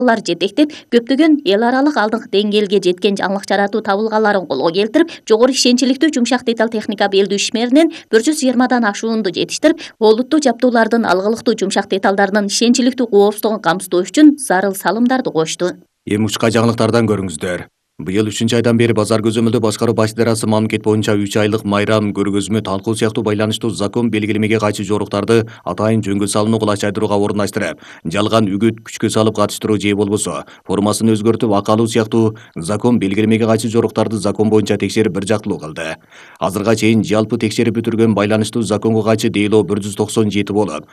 Алар жетектеп, көптөгөн эл аралык алдыңкы деңгээлге жеткен жаңылык жаратуу табылгаларын колго келтирип, жогору ишенчиликтүү жумшак деталь техника белдүү ишмеринен 120дан ашуунду жетиштирип, олуттуу жабдуулардын алгылыктуу жумшак деталдарынын ишенчиликтүү коопсуздугун камсыздоо үчүн зарыл салымдарды кошту. Эми учка жаңылыктардан көрүңүздөр. Быйыл 3 айдан бери базар көзөмөлдө башкаруу баш идарасы мамлекет боюнча 3 айлык майрам, көргөзмө, талкуу сыяктуу байланыштуу закон белгилемеге кайшы жоруктарды атайын жөнгө салууну кулачайдырууга орундаштырып, жалган үгүт күчкө салып катыштыруу же болбосо формасын өзгөртүп акалуу сыяктуу закон белгилемеге кайшы жоруктарды закон боюнча текшерип бир жактылуу кылды. Азырга чейин жалпы текшерип бүтүргөн байланыштуу законго кайшы дейлоо 197 болуп,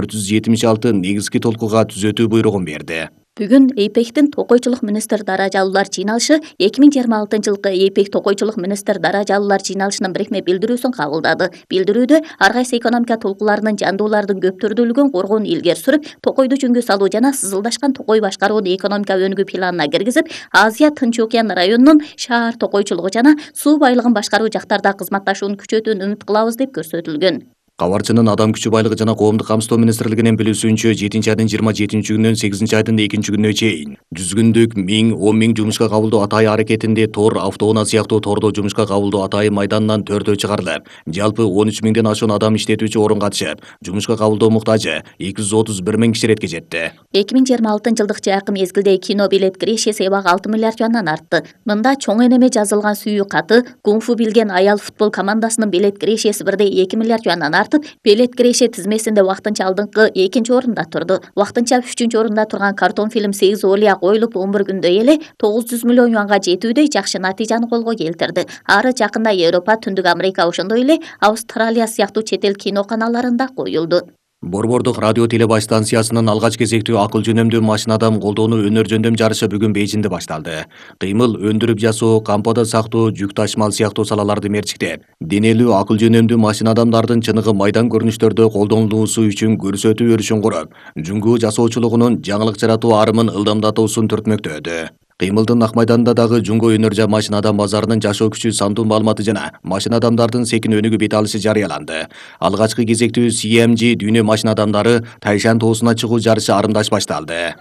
476 негизги толкууга түзөтүү буйругун берди. Бүгүн ЭЙПЭКтин токойчулук министр даражалуулар жыйналышы 2026-жылкы ЭЙПЭК токойчулук министр даражалуулар жыйналышынын бирикме билдирүүсүн кабылдады. Билдирүүдө ар кайсы экономика толкууларынын жандуулардын көптөрдүүлүгүн коргоону илгери сүрүп, токойду жөнгө салуу жана сызылдашкан токой башкарууну экономика өнүгүү планына киргизип, Азия Тынч океан районунун шаар токойчулугу жана суу байлыгын башкаруу жактарда кызматташууну күчөтүүнү үмүт кылабыз деп көрсөтүлгөн. Кабарчынын адам күчү байлыгы жана коомдук камсыздоо министрлигинин билүүсүнчө 7-айдын 27-күнүнөн 8-айдын 2-күнүнө чейин 100 күндүк 1000, 10 000 жумушка кабылдоо атайы аракетинде тор, автоунаа сыяктуу тордо жумушка кабылдоо атайы майданынан 4 чыгарылып, жалпы 13 000ден ашуун адам иштетүүчү орун катышып, жумушка кабылдоо муктажы 231 000 киширетке жетти. 2026-жылдык жакын мезгилде кино билет кирешеси эбак 6 миллиард юандан артты. Мында чоң энеме жазылган сүйүү каты, кунг-фу билген аял футбол командасынын билет кирешеси бирдей 2 миллиард юандан артып, билет киреше тизмесинде вактынча алдыңкы 2-нчи орунда турду. Вактынча 3-чү орунда турган картон фильм 8 олия коюлуп 11 күндө эле 900 миллион юанга жетүүдөй жакшы натыйжаны колго келтирди. Ары жакында Европа, Түндүк Америка ошондой эле Австралия сыяктуу чет эл киноканаларында коюлду. Борбордук радио телебаш станциясынын алгач кезектүү акыл жөнөмдүү машинадан колдоону өнөр жөндөм жарышы бүгүн Бейжиңде башталды. Кыймыл өндүрүп жасоо, кампада сактоо, жүк ташмал сыяктуу салаларды мерчиктеп, денелүү акыл жөнөмдүү машина адамдардын чыныгы майдан көрүнүштөрдө колдонулуусу үчүн көрсөтүү өрүшүн куруп, жүнгүү жасоочулугунун жаңылык жаратуу арымын ылдамдатуусун түртмөктөдү. Кыймылдын ак майданында дагы жүнгө өнөр машина адам базарынын жашоо күчү сандуу маалыматы жана машина адамдардын секин өнүгүү бет алышы жарыяланды. Алгачкы кезектүү CMG дүйнө машина адамдары Тайшан тоосуна чыгуу жарышы арымдаш башталды.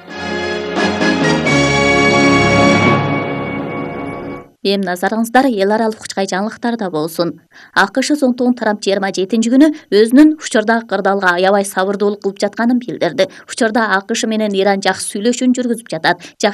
Эми назарыңыздар эл аралык учкай жаңылыктарда болсун. АКШ Зонтогун Трамп 27-күнү өзүнүн учурдагы кырдаалга аябай сабырдуулук кылып жатканын билдирди. Учурда АКШ менен Иран жакшы сүйлөшүүнү жүргүзүп жатат.